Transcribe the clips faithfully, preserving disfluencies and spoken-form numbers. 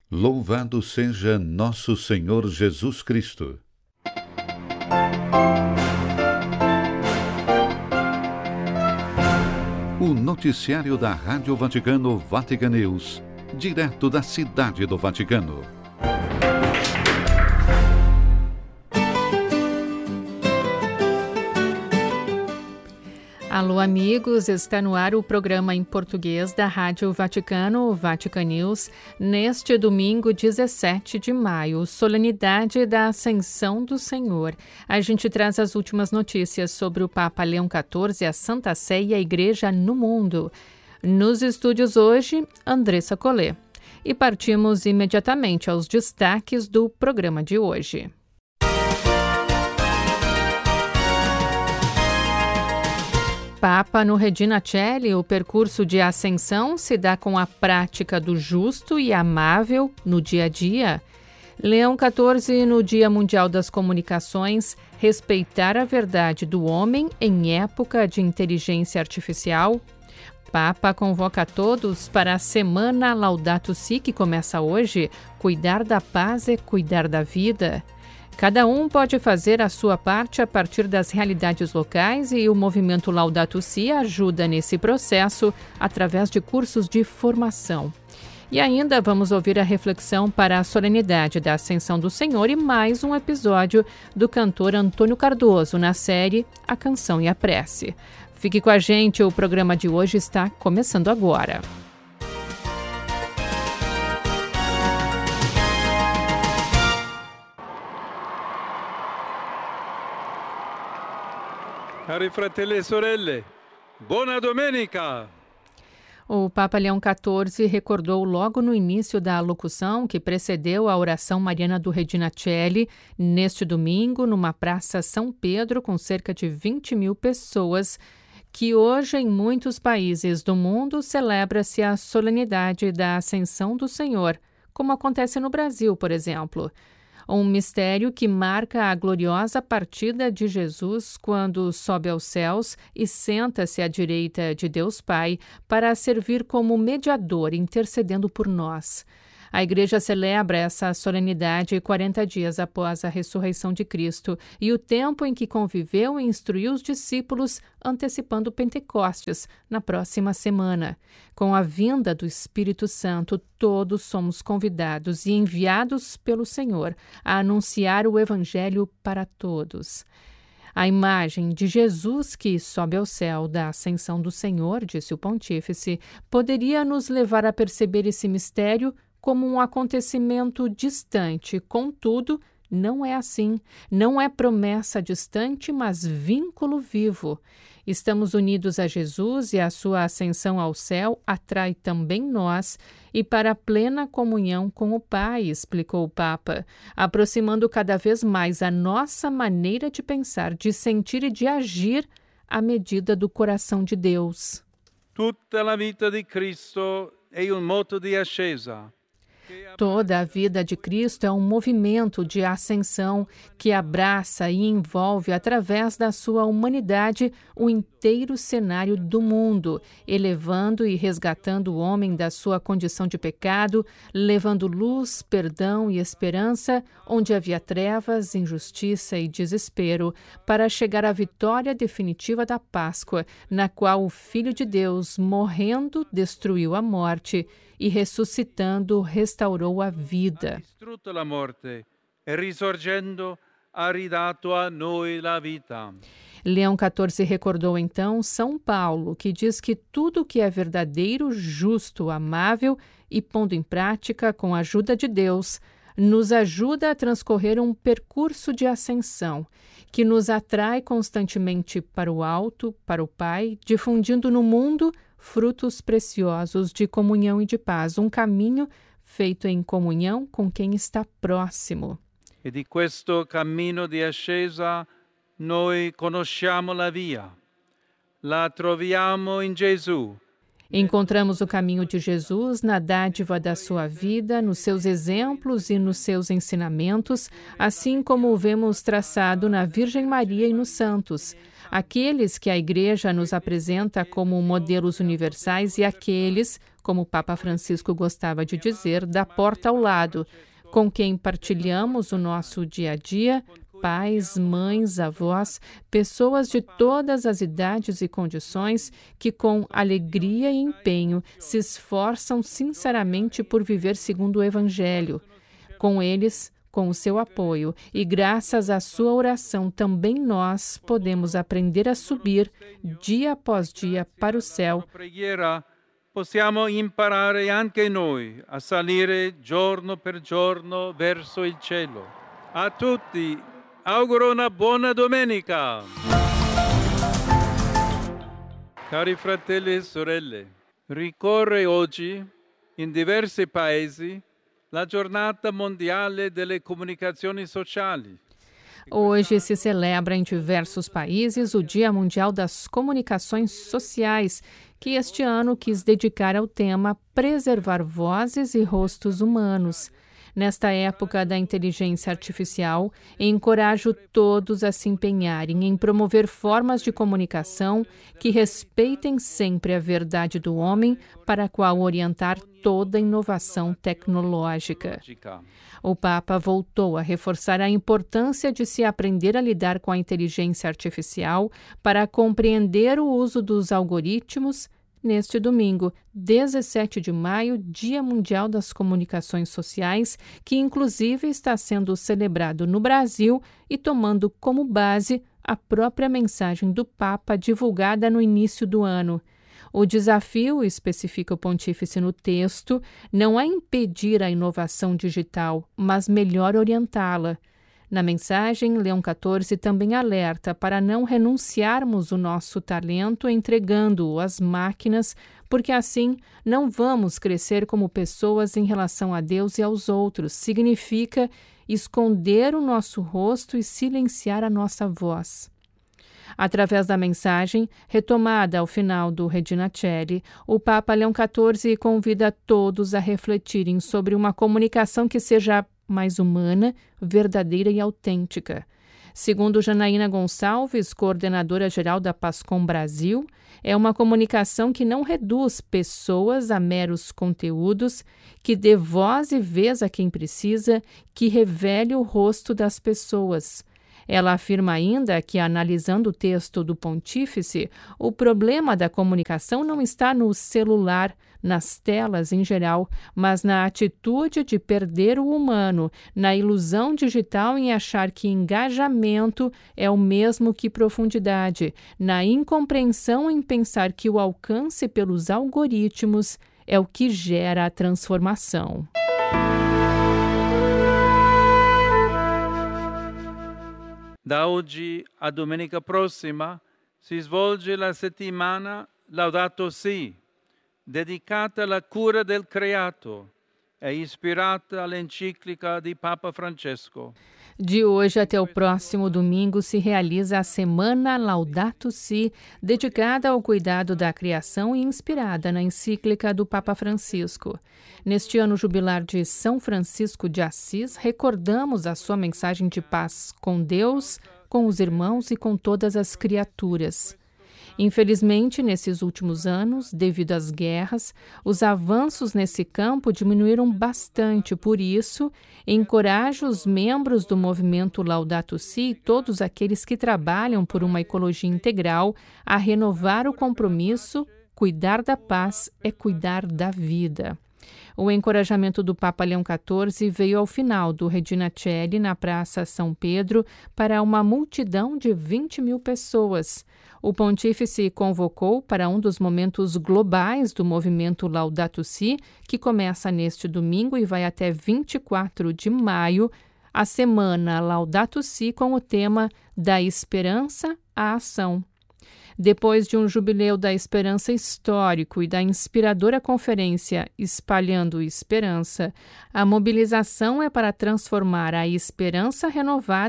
Louvado seja nosso Senhor Jesus Cristo. O noticiário da Rádio Vaticano Vatican News, direto da Cidade do Vaticano. Alô, amigos, está no ar o programa em português da Rádio Vaticano, Vatican News, neste domingo dezessete de maio, solenidade da Ascensão do Senhor. A gente traz as últimas notícias sobre o Papa Leão quatorze, a Santa Sé e a Igreja no mundo. Nos estúdios hoje, Andressa Collet. E partimos imediatamente aos destaques do programa de hoje. Papa no Regina Coeli, o percurso de ascensão se dá com a prática do justo e amável no dia a dia. Leão quatorze, no Dia Mundial das Comunicações, respeitar a verdade do homem em época de inteligência artificial. Papa convoca a todos para a Semana Laudato Si, que começa hoje. Cuidar da paz é cuidar da vida. Cada um pode fazer a sua parte a partir das realidades locais e o movimento Laudato Si ajuda nesse processo através de cursos de formação. E ainda vamos ouvir a reflexão para a solenidade da Ascensão do Senhor e mais um episódio do cantor Antônio Cardoso na série A Canção e a Prece. Fique com a gente, o programa de hoje está começando agora. Cari fratelli e sorelle, buona domenica! O Papa Leão quatorze recordou logo no início da locução que precedeu a oração mariana do Regina Coeli, neste domingo, numa praça São Pedro, com cerca de vinte mil pessoas, que hoje em muitos países do mundo celebra-se a solenidade da Ascensão do Senhor, como acontece no Brasil, por exemplo. Um mistério que marca a gloriosa partida de Jesus quando sobe aos céus e senta-se à direita de Deus Pai para servir como mediador, intercedendo por nós. A Igreja celebra essa solenidade quarenta dias após a ressurreição de Cristo e o tempo em que conviveu e instruiu os discípulos, antecipando Pentecostes, na próxima semana. Com a vinda do Espírito Santo, todos somos convidados e enviados pelo Senhor a anunciar o Evangelho para todos. A imagem de Jesus que sobe ao céu da Ascensão do Senhor, disse o Pontífice, poderia nos levar a perceber esse mistério como um acontecimento distante. Contudo, não é assim. Não é promessa distante, mas vínculo vivo. Estamos unidos a Jesus e a sua ascensão ao céu atrai também nós e para a plena comunhão com o Pai, explicou o Papa, aproximando cada vez mais a nossa maneira de pensar, de sentir e de agir à medida do coração de Deus. Tutta la vita di Cristo è un moto di ascesa. Toda a vida de Cristo é um movimento de ascensão que abraça e envolve, através da sua humanidade, o inteiro cenário do mundo, elevando e resgatando o homem da sua condição de pecado, levando luz, perdão e esperança onde havia trevas, injustiça e desespero, para chegar à vitória definitiva da Páscoa, na qual o Filho de Deus, morrendo, destruiu a morte e ressuscitando, restaurou a vida. Ha distrutto la morte e risorgendo ha ridato a noi la vita. Leão quatorze recordou então São Paulo, que diz que tudo que é verdadeiro, justo, amável e pondo em prática com a ajuda de Deus, nos ajuda a transcorrer um percurso de ascensão, que nos atrai constantemente para o alto, para o Pai, difundindo no mundo frutos preciosos de comunhão e de paz, um caminho feito em comunhão com quem está próximo. E di questo cammino di ascesa noi conosciamo la via, la troviamo in Gesù. Encontramos o caminho de Jesus na dádiva da sua vida, nos seus exemplos e nos seus ensinamentos, assim como o vemos traçado na Virgem Maria e nos santos, aqueles que a Igreja nos apresenta como modelos universais e aqueles, como o Papa Francisco gostava de dizer, da porta ao lado, com quem partilhamos o nosso dia a dia, pais, mães, avós, pessoas de todas as idades e condições que, com alegria e empenho, se esforçam sinceramente por viver segundo o Evangelho. Com eles, com o seu apoio e graças à sua oração, também nós podemos aprender a subir, dia após dia, para o céu. Possiamo imparare anche noi a salire giorno per giorno verso il cielo. A tutti auguro una buona domenica. Cari fratelli e sorelle, ricorre oggi in diversi paesi la giornata mondiale delle comunicazioni sociali. Hoje se celebra em diversos países o Dia Mundial das Comunicações Sociais, que este ano quis dedicar ao tema Preservar Vozes e Rostos Humanos. Nesta época da inteligência artificial, encorajo todos a se empenharem em promover formas de comunicação que respeitem sempre a verdade do homem, para a qual orientar toda inovação tecnológica. O Papa voltou a reforçar a importância de se aprender a lidar com a inteligência artificial para compreender o uso dos algoritmos. Neste domingo, dezessete de maio, Dia Mundial das Comunicações Sociais, que inclusive está sendo celebrado no Brasil e tomando como base a própria mensagem do Papa divulgada no início do ano. O desafio, especifica o pontífice no texto, não é impedir a inovação digital, mas melhor orientá-la. Na mensagem, Leão quatorze também alerta para não renunciarmos o nosso talento entregando-o às máquinas, porque assim não vamos crescer como pessoas em relação a Deus e aos outros. Significa esconder o nosso rosto e silenciar a nossa voz. Através da mensagem, retomada ao final do Regina Coeli, o Papa Leão quatorze convida todos a refletirem sobre uma comunicação que seja mais humana, verdadeira e autêntica. Segundo Janaína Gonçalves, coordenadora geral da PASCOM Brasil, é uma comunicação que não reduz pessoas a meros conteúdos, que dê voz e vez a quem precisa, que revele o rosto das pessoas. Ela afirma ainda que, analisando o texto do pontífice, o problema da comunicação não está no celular, nas telas em geral, mas na atitude de perder o humano, na ilusão digital em achar que engajamento é o mesmo que profundidade, na incompreensão em pensar que o alcance pelos algoritmos é o que gera a transformação. Da oggi a domenica prossima si svolge la settimana Laudato Si, dedicata alla cura del creato e ispirata all'enciclica di Papa Francesco. De hoje até o próximo domingo se realiza a Semana Laudato Si, dedicada ao cuidado da criação e inspirada na encíclica do Papa Francisco. Neste ano jubilar de São Francisco de Assis, recordamos a sua mensagem de paz com Deus, com os irmãos e com todas as criaturas. Infelizmente, nesses últimos anos, devido às guerras, os avanços nesse campo diminuíram bastante. Por isso, encorajo os membros do movimento Laudato Si e todos aqueles que trabalham por uma ecologia integral a renovar o compromisso. Cuidar da paz é cuidar da vida. O encorajamento do Papa Leão quatorze veio ao final do Regina Coeli na Praça São Pedro para uma multidão de vinte mil pessoas. O pontífice convocou para um dos momentos globais do movimento Laudato Si, que começa neste domingo e vai até vinte e quatro de maio, a semana Laudato Si com o tema Da Esperança à Ação. Depois de um jubileu da esperança histórico e da inspiradora conferência Espalhando Esperança, a mobilização é para transformar a esperança renovada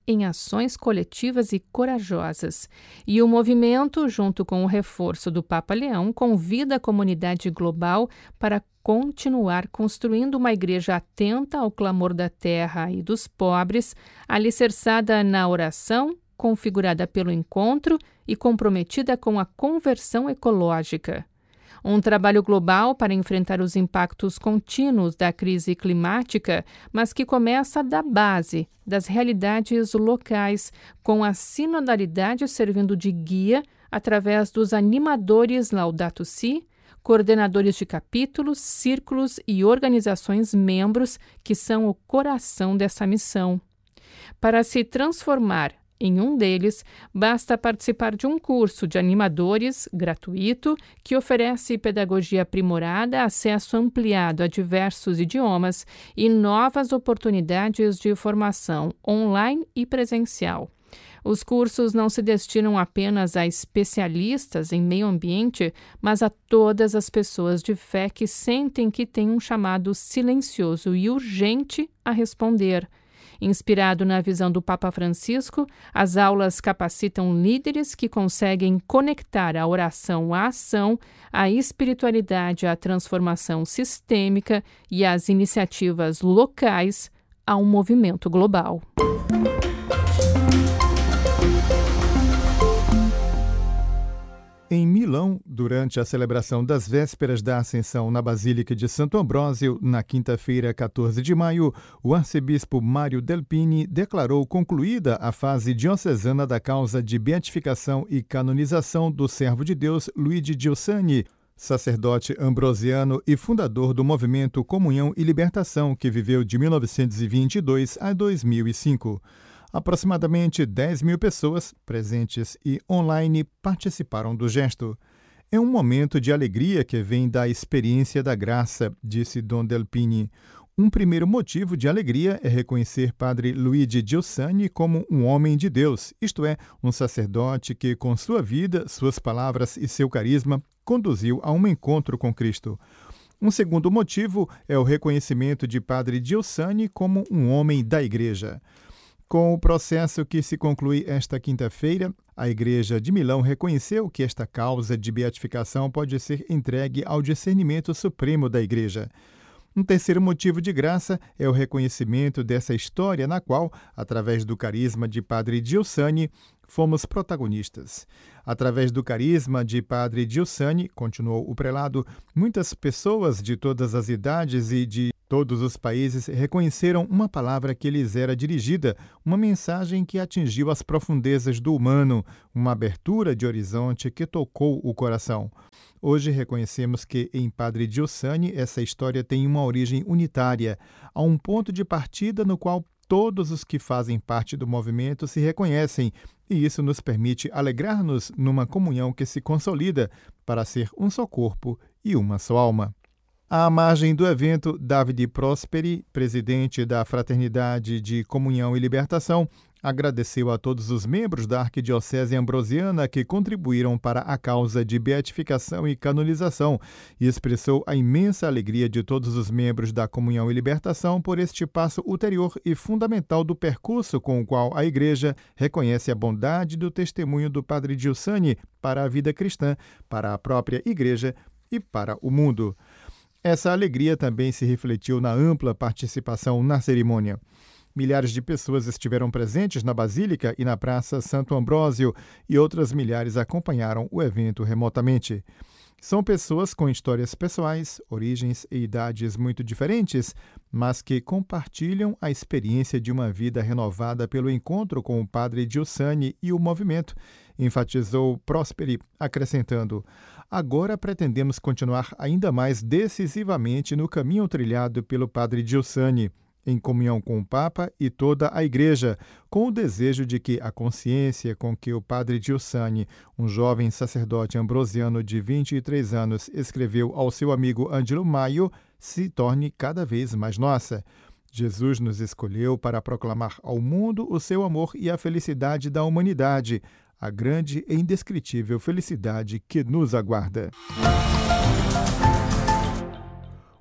em ações coletivas e corajosas. E o movimento, junto com o reforço do Papa Leão, convida a comunidade global para continuar construindo uma igreja atenta ao clamor da terra e dos pobres, alicerçada na oração, configurada pelo encontro e comprometida com a conversão ecológica. Um trabalho global para enfrentar os impactos contínuos da crise climática, mas que começa da base, das realidades locais, com a sinodalidade servindo de guia através dos animadores Laudato Si, coordenadores de capítulos, círculos e organizações membros que são o coração dessa missão. Para se transformar em um deles, basta participar de um curso de animadores gratuito que oferece pedagogia aprimorada, acesso ampliado a diversos idiomas e novas oportunidades de formação online e presencial. Os cursos não se destinam apenas a especialistas em meio ambiente, mas a todas as pessoas de fé que sentem que têm um chamado silencioso e urgente a responder. Inspirado na visão do Papa Francisco, as aulas capacitam líderes que conseguem conectar a oração à ação, a espiritualidade à transformação sistêmica e as iniciativas locais a um movimento global. Em Milão, durante a celebração das vésperas da Ascensão na Basílica de Santo Ambrósio, na quinta-feira, quatorze de maio, o arcebispo Mário Delpini declarou concluída a fase diocesana da causa de beatificação e canonização do servo de Deus Luigi Giussani, sacerdote ambrosiano e fundador do movimento Comunhão e Libertação, que viveu de mil novecentos e vinte e dois a dois mil e cinco. Aproximadamente dez mil pessoas, presentes e online, participaram do gesto. É um momento de alegria que vem da experiência da graça, disse Dom Delpini. Um primeiro motivo de alegria é reconhecer Padre Luigi Giussani como um homem de Deus, isto é, um sacerdote que, com sua vida, suas palavras e seu carisma, conduziu a um encontro com Cristo. Um segundo motivo é o reconhecimento de Padre Giussani como um homem da Igreja. Com o processo que se conclui esta quinta-feira, a Igreja de Milão reconheceu que esta causa de beatificação pode ser entregue ao discernimento supremo da Igreja. Um terceiro motivo de graça é o reconhecimento dessa história na qual, através do carisma de Padre Giussani, fomos protagonistas. Através do carisma de Padre Giussani, continuou o prelado, muitas pessoas de todas as idades e de todos os países reconheceram uma palavra que lhes era dirigida, uma mensagem que atingiu as profundezas do humano, uma abertura de horizonte que tocou o coração. Hoje reconhecemos que em Padre Giussani essa história tem uma origem unitária, há um ponto de partida no qual todos os que fazem parte do movimento se reconhecem, e isso nos permite alegrar-nos numa comunhão que se consolida para ser um só corpo e uma só alma. À margem do evento, Davide Prosperi, presidente da Fraternidade de Comunhão e Libertação, agradeceu a todos os membros da Arquidiocese Ambrosiana que contribuíram para a causa de beatificação e canonização e expressou a imensa alegria de todos os membros da Comunhão e Libertação por este passo ulterior e fundamental do percurso com o qual a Igreja reconhece a bondade do testemunho do Padre Giussani para a vida cristã, para a própria Igreja e para o mundo. Essa alegria também se refletiu na ampla participação na cerimônia. Milhares de pessoas estiveram presentes na Basílica e na Praça Santo Ambrósio e outras milhares acompanharam o evento remotamente. São pessoas com histórias pessoais, origens e idades muito diferentes, mas que compartilham a experiência de uma vida renovada pelo encontro com o Padre Giussani e o movimento, enfatizou Prosperi, acrescentando: agora pretendemos continuar ainda mais decisivamente no caminho trilhado pelo Padre Giussani, em comunhão com o Papa e toda a Igreja, com o desejo de que a consciência com que o Padre Giussani, um jovem sacerdote ambrosiano de vinte e três anos, escreveu ao seu amigo Ângelo Maio, se torne cada vez mais nossa. Jesus nos escolheu para proclamar ao mundo o seu amor e a felicidade da humanidade, a grande e indescritível felicidade que nos aguarda.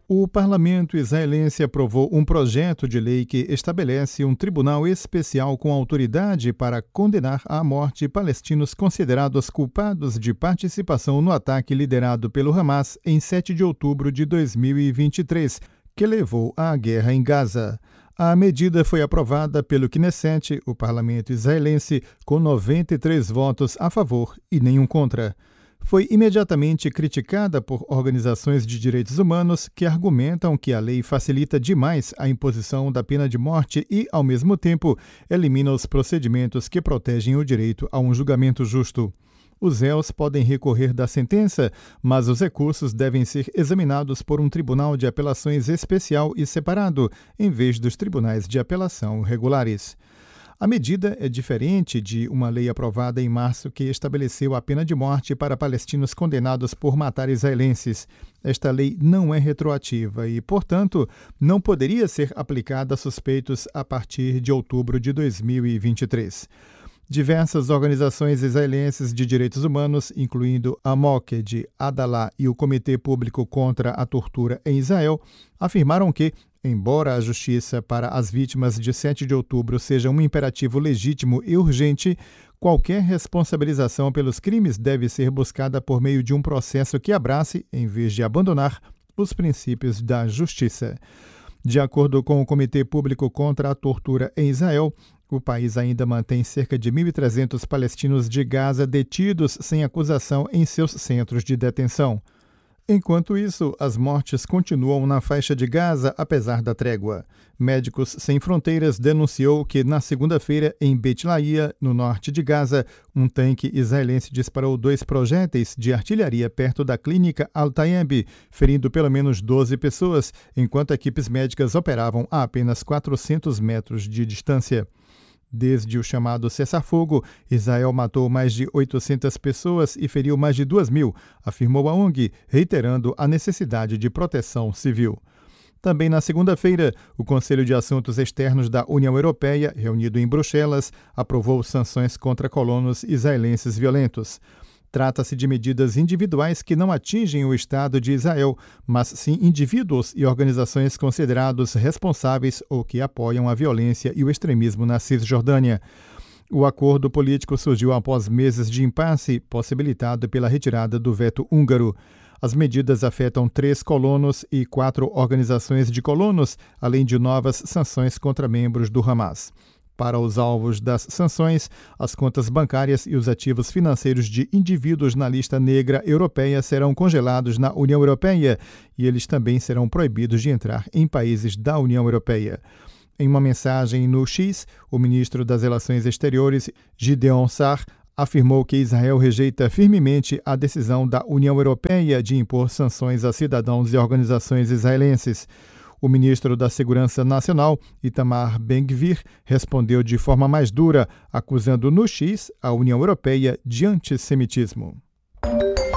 O parlamento israelense aprovou um projeto de lei que estabelece um tribunal especial com autoridade para condenar à morte palestinos considerados culpados de participação no ataque liderado pelo Hamas em sete de outubro de dois mil e vinte e três, que levou à guerra em Gaza. A medida foi aprovada pelo Knesset, o parlamento israelense, com noventa e três votos a favor e nenhum contra. Foi imediatamente criticada por organizações de direitos humanos que argumentam que a lei facilita demais a imposição da pena de morte e, ao mesmo tempo, elimina os procedimentos que protegem o direito a um julgamento justo. Os réus podem recorrer da sentença, mas os recursos devem ser examinados por um tribunal de apelações especial e separado, em vez dos tribunais de apelação regulares. A medida é diferente de uma lei aprovada em março que estabeleceu a pena de morte para palestinos condenados por matar israelenses. Esta lei não é retroativa e, portanto, não poderia ser aplicada a suspeitos a partir de outubro de dois mil e vinte e três. Diversas organizações israelenses de direitos humanos, incluindo a Moked, Adalah e o Comitê Público contra a Tortura em Israel, afirmaram que, embora a justiça para as vítimas de sete de outubro seja um imperativo legítimo e urgente, qualquer responsabilização pelos crimes deve ser buscada por meio de um processo que abrace, em vez de abandonar, os princípios da justiça. De acordo com o Comitê Público contra a Tortura em Israel, o país ainda mantém cerca de mil e trezentos palestinos de Gaza detidos sem acusação em seus centros de detenção. Enquanto isso, as mortes continuam na faixa de Gaza, apesar da trégua. Médicos Sem Fronteiras denunciou que, na segunda-feira, em Bet Laia, no norte de Gaza, um tanque israelense disparou dois projéteis de artilharia perto da clínica Al-Tayeb, ferindo pelo menos doze pessoas, enquanto equipes médicas operavam a apenas quatrocentos metros de distância. Desde o chamado cessar-fogo, Israel matou mais de oitocentas pessoas e feriu mais de duas mil, afirmou a O N G, reiterando a necessidade de proteção civil. Também na segunda-feira, o Conselho de Assuntos Externos da União Europeia, reunido em Bruxelas, aprovou sanções contra colonos israelenses violentos. Trata-se de medidas individuais que não atingem o Estado de Israel, mas sim indivíduos e organizações considerados responsáveis ou que apoiam a violência e o extremismo na Cisjordânia. O acordo político surgiu após meses de impasse, possibilitado pela retirada do veto húngaro. As medidas afetam três colonos e quatro organizações de colonos, além de novas sanções contra membros do Hamas. Para os alvos das sanções, as contas bancárias e os ativos financeiros de indivíduos na lista negra europeia serão congelados na União Europeia e eles também serão proibidos de entrar em países da União Europeia. Em uma mensagem no X, o ministro das Relações Exteriores, Gideon Sa'ar, afirmou que Israel rejeita firmemente a decisão da União Europeia de impor sanções a cidadãos e organizações israelenses. O ministro da Segurança Nacional, Itamar Ben-Gvir, respondeu de forma mais dura, acusando no X a União Europeia de antissemitismo.